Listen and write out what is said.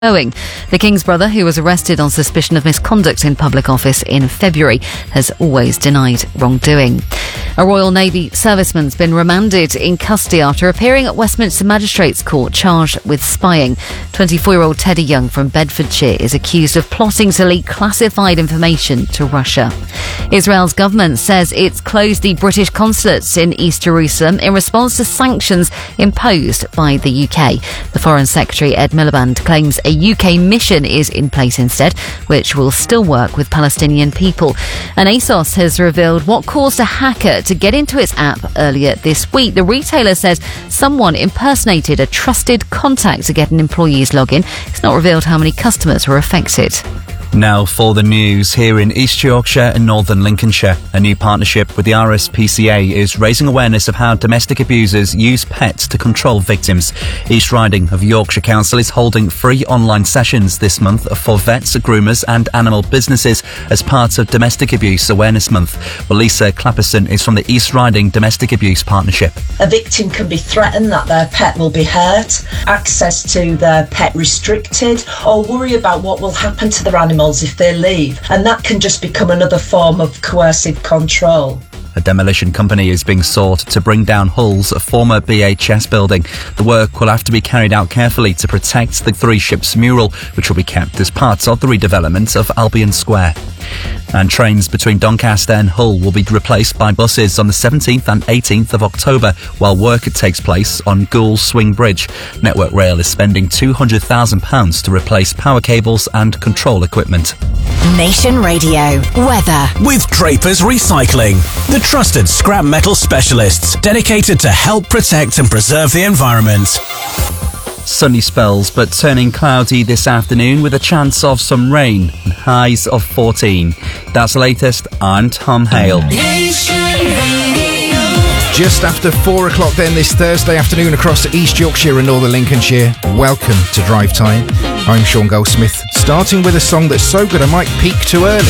The King's brother, who was arrested on suspicion of misconduct in public office in February, has always denied wrongdoing. A Royal Navy serviceman's been remanded in custody after appearing at Westminster Magistrates Court charged with spying. 24-year-old Teddy Young from Bedfordshire is accused of plotting to leak classified information to Russia. Israel's government says it's closed the British consulates in East Jerusalem in response to sanctions imposed by the UK. The Foreign Secretary Ed Miliband claims a UK mission is in place instead, which will still work with Palestinian people. And ASOS has revealed what caused a hacker to get into its app earlier this week. The retailer says someone impersonated a trusted contact to get an employee's login. It's not revealed how many customers were affected. Now for the news. Here in East Yorkshire and Northern Lincolnshire, a new partnership with the RSPCA is raising awareness of how domestic abusers use pets to control victims. East Riding of Yorkshire Council is holding free online sessions this month for vets, groomers and animal businesses as part of Domestic Abuse Awareness Month. Well, Lisa Clapperson is from the East Riding Domestic Abuse Partnership. A victim can be threatened that their pet will be hurt, access to their pet restricted, or worry about what will happen to their animal if they leave, and that can just become another form of coercive control. A demolition company is being sought to bring down Hull's former BHS building. The work will have to be carried out carefully to protect the Three Ships mural, which will be kept as part of the redevelopment of Albion Square. And trains between Doncaster and Hull will be replaced by buses on the 17th and 18th of October while work takes place on Goole Swing Bridge. Network Rail is spending £200,000 to replace power cables and control equipment. Nation Radio weather with Drapers Recycling, the trusted scrap metal specialists dedicated to help protect and preserve the environment. Sunny spells, but turning cloudy this afternoon with a chance of some rain and highs of 14. That's the latest. I'm Tom Hale. Just after 4 o'clock then this Thursday afternoon across East Yorkshire and Northern Lincolnshire. Welcome to Drive Time. I'm Sean Goldsmith, starting with a song that's so good I might peak too early.